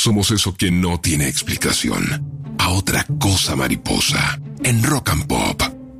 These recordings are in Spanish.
Somos eso que no tiene explicación. A otra cosa mariposa. En Rock and Pop.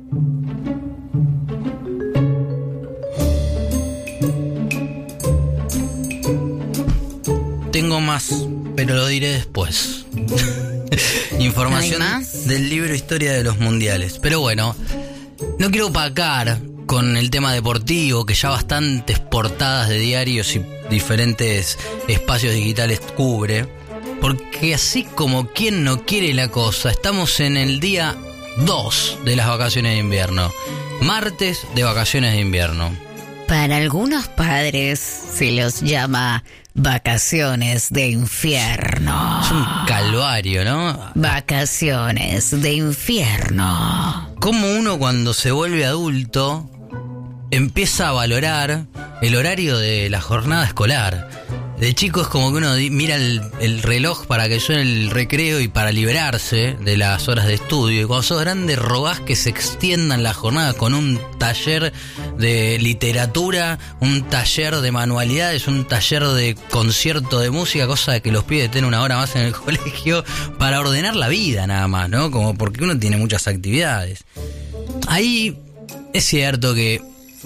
Tengo más, pero lo diré después. Información del libro Historia de los Mundiales. Pero bueno, no quiero opacar con el tema deportivo, que ya bastantes portadas de diarios y diferentes espacios digitales cubre, porque así como quien no quiere la cosa, estamos en el día 2 de las vacaciones de invierno, martes de vacaciones de invierno. Para algunos padres se los llama vacaciones de infierno. Es un calvario, ¿no? Vacaciones de infierno. Como uno cuando se vuelve adulto empieza a valorar el horario de la jornada escolar. De chico es como que uno mira el reloj para que suene el recreo y para liberarse de las horas de estudio. Y cuando sos grande rogás que se extiendan las jornadas con un taller de literatura, un taller de manualidades, un taller de concierto de música, cosa de que los pibes estén una hora más en el colegio para ordenar la vida nada más, ¿no? Como porque uno tiene muchas actividades. Ahí es cierto que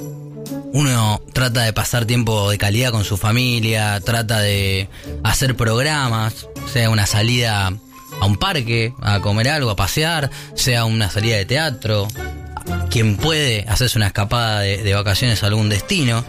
uno trata de pasar tiempo de calidad con su familia, trata de hacer programas, sea una salida a un parque, a comer algo, a pasear, sea una salida de teatro, quien puede hacerse una escapada de vacaciones a algún destino.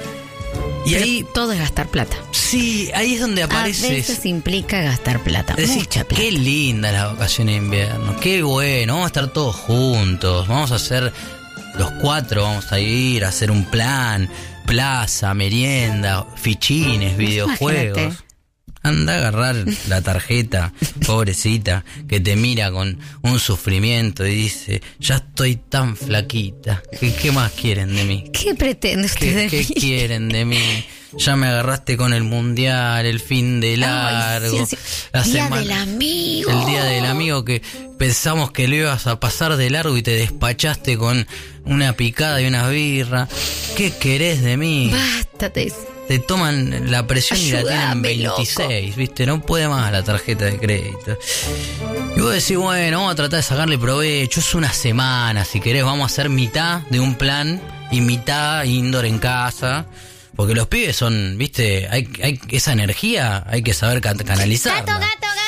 Y pero ahí todo es gastar plata. Sí, ahí es donde aparece. A veces implica gastar plata, mucha plata. Qué linda las vacaciones de invierno, qué bueno, vamos a estar todos juntos, vamos a hacer los 4, vamos a ir a hacer un plan, plaza, merienda, fichines, videojuegos. Imagínate. Anda a agarrar la tarjeta, pobrecita, que te mira con un sufrimiento y dice, ya estoy tan flaquita, ¿qué más quieren de mí? ¿Qué pretende usted de mí? ¿Qué quieren de mí? Ya me agarraste con el mundial, el fin de largo, sí. La día semana, del amigo. El día del amigo que pensamos que lo ibas a pasar de largo y te despachaste con una picada y una birra. ¿Qué querés de mí? Bástate. Te toman la presión. Ayúdame, y la tienen 26, loco. ¿Viste? No puede más la tarjeta de crédito. Y vos decís, bueno, vamos a tratar de sacarle provecho. Es una semana, si querés, vamos a hacer mitad de un plan y mitad indoor en casa. Porque los pibes son, ¿viste? Hay esa energía hay que saber canalizarla. Gato.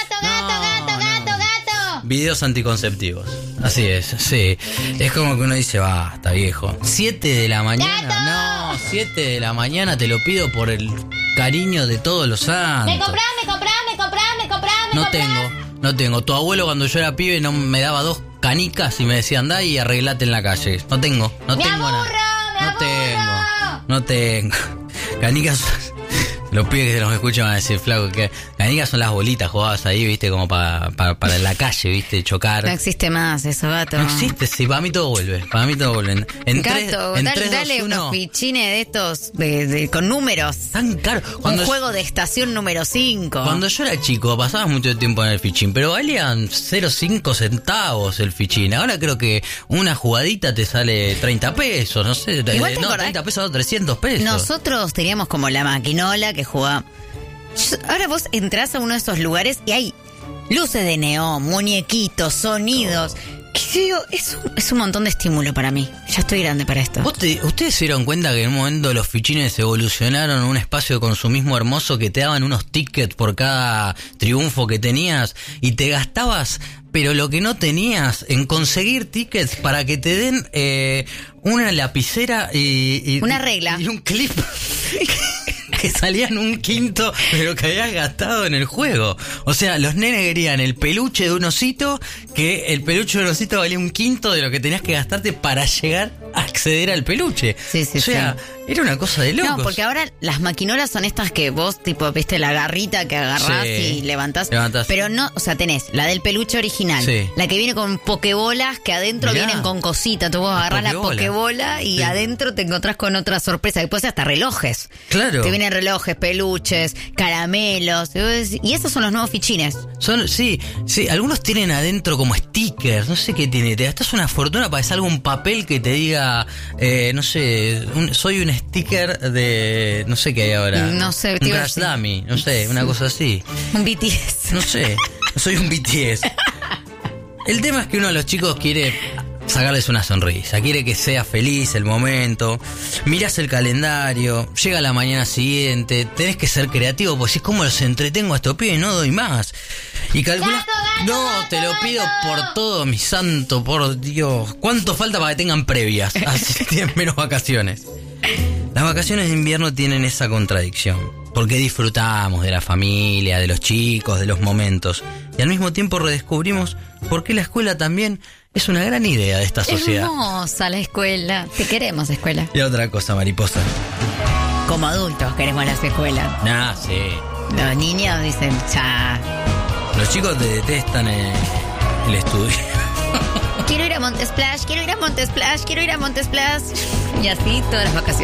Videos anticonceptivos. Así es, sí. Es como que uno dice, basta, viejo. 7 de la mañana. ¡Gato! No, 7 de la mañana te lo pido por el cariño de todos los santos. Me comprame. No tengo. Tu abuelo cuando yo era pibe no me daba 2 canicas y me decía, andá y arreglate en la calle. No tengo nada. No tengo. Canicas. Los pibes que nos escuchan van a decir, flaco, que canicas son las bolitas jugadas ahí, viste, como para la calle, viste, chocar. No existe más eso, gato. No existe, sí, para mí todo vuelve. Gato, dale unos fichines de estos con números. Tan caro. Un juego de estación número 5. Cuando yo era chico pasabas mucho tiempo en el fichín, pero valían 0,5 centavos el fichín. Ahora creo que una jugadita te sale 30 pesos, no sé. No, 30 pesos, 300 pesos. Nosotros teníamos como la maquinola que jugaba. Ahora vos entrás a uno de esos lugares y hay luces de neón, muñequitos, sonidos. Es un montón de estímulo para mí. Ya estoy grande para esto. ¿Ustedes se dieron cuenta que en un momento los fichines evolucionaron un espacio de consumismo hermoso que te daban unos tickets por cada triunfo que tenías y te gastabas, pero lo que no tenías en conseguir tickets para que te den una lapicera y una regla y un clip? Que salían 1/5 de lo que habías gastado en el juego. O sea, los nenes querían el peluche de un osito, que el peluche de un osito valía 1/5 de lo que tenías que gastarte para llegar a acceder al peluche. Sí, o sea, era una cosa de locos. No, porque ahora las maquinolas son estas que vos, tipo, viste la garrita que agarrás y levantás. Pero no, o sea, tenés la del peluche original, la que viene con pokebolas que adentro vienen con cositas. Tú vos agarrás la pokebola y adentro te encontrás con otra sorpresa. Después hasta relojes. Claro. Te vienen relojes, peluches, caramelos. Y esos son los nuevos fichines. Sí, algunos tienen adentro como stickers, no sé qué tiene. Te gastás una fortuna para que salga un papel que te diga, no sé, soy un un sticker de... No sé qué hay ahora. No sé. Un Crash Dummy, no sé, una cosa así. Un BTS. No sé, soy un BTS. El tema es que uno de los chicos quiere sacarles una sonrisa, quiere que sea feliz el momento. Mirás el calendario, llega la mañana siguiente, tenés que ser creativo, pues es como los entretengo a estos pibes, no doy más. Y calculás, no, te lo pido por todo, mi santo, por Dios. ¿Cuánto falta para que tengan previas? Así tienen menos vacaciones. Las vacaciones de invierno tienen esa contradicción, porque disfrutamos de la familia, de los chicos, de los momentos, y al mismo tiempo redescubrimos por qué la escuela también es una gran idea de esta sociedad. Hermosa la escuela. Te queremos, escuela. Y otra cosa, mariposa. Como adultos queremos las escuelas. Sí. Los niños dicen, cha. Los chicos te detestan el estudio. Quiero ir a Montesplash, quiero ir a Montesplash, quiero ir a Montesplash. Y así todas las vacaciones.